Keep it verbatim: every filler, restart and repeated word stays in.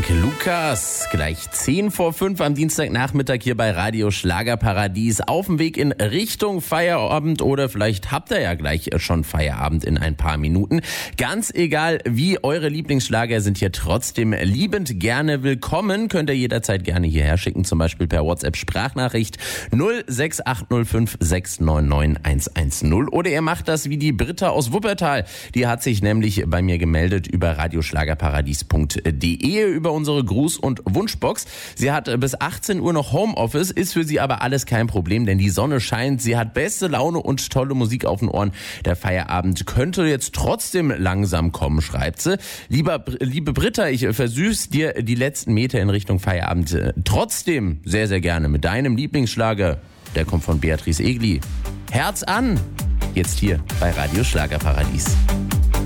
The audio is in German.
Lukas. Gleich zehn vor fünf am Dienstagnachmittag hier bei Radio Schlagerparadies. Auf dem Weg in Richtung Feierabend oder vielleicht habt ihr ja gleich schon Feierabend in ein paar Minuten. Ganz egal wie, eure Lieblingsschlager sind hier trotzdem liebend gerne willkommen. Könnt ihr jederzeit gerne hierher schicken, zum Beispiel per WhatsApp-Sprachnachricht null sechs acht null fünf sechs neun neun eins eins null. Oder ihr macht das wie die Britta aus Wuppertal. Die hat sich nämlich bei mir gemeldet über radioschlagerparadies punkt de, über unsere Gruß- und Wunschbox. Sie hat bis achtzehn Uhr noch Homeoffice, ist für sie aber alles kein Problem, denn die Sonne scheint, sie hat beste Laune und tolle Musik auf den Ohren. Der Feierabend könnte jetzt trotzdem langsam kommen, schreibt sie. Lieber, liebe Britta, ich versüß dir die letzten Meter in Richtung Feierabend trotzdem sehr, sehr gerne mit deinem Lieblingsschlager. Der kommt von Beatrice Egli. Herz an! Jetzt hier bei Radio Schlagerparadies.